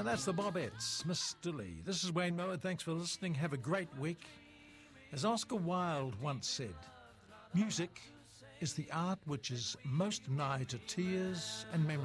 That's the Bobettes, Mr. Lee. This is Wayne Moore. Thanks for listening. Have a great week. As Oscar Wilde once said, music is the art which is most nigh to tears and memory.